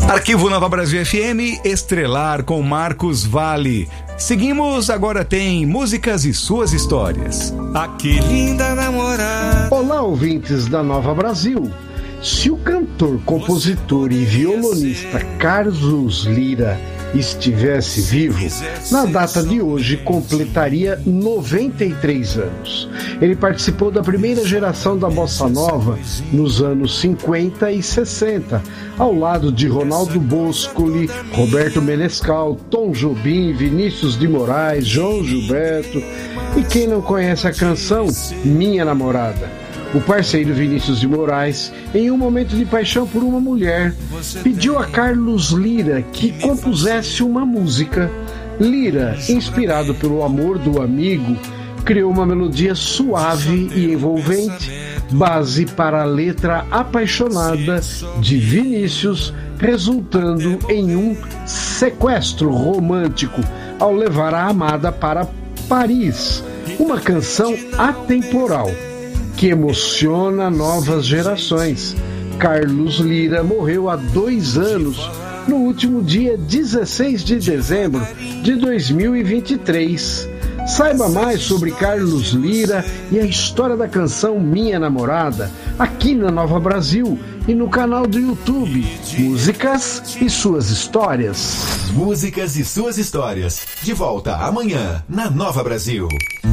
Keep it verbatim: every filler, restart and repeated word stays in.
Arquivo Nova Brasil F M, Estrelar com Marcos Vale. Seguimos, agora tem Músicas e Suas Histórias. Ah, que linda namorada. Olá, ouvintes da Nova Brasil. Se o cantor, compositor e violonista Carlos Lyra estivesse vivo, na data de hoje completaria noventa e três anos. Ele participou da primeira geração da Bossa Nova nos anos cinquenta e sessenta, ao lado de Ronaldo Boscoli, Roberto Menescal, Tom Jobim, Vinícius de Moraes, João Gilberto. E quem não conhece a canção Minha Namorada? O parceiro Vinícius de Moraes, em um momento de paixão por uma mulher, pediu a Carlos Lyra que compusesse uma música. Lyra, inspirado pelo amor do amigo, criou uma melodia suave e envolvente, base para a letra apaixonada de Vinícius, resultando em um sequestro romântico ao levar a amada para Paris. Uma canção atemporal que emociona novas gerações. Carlos Lyra morreu há dois anos, no último dia dezesseis de dezembro de dois mil e vinte e três. Saiba mais sobre Carlos Lyra e a história da canção Minha Namorada, aqui na Nova Brasil e no canal do YouTube Músicas e Suas Histórias. Músicas e Suas Histórias, de volta amanhã na Nova Brasil.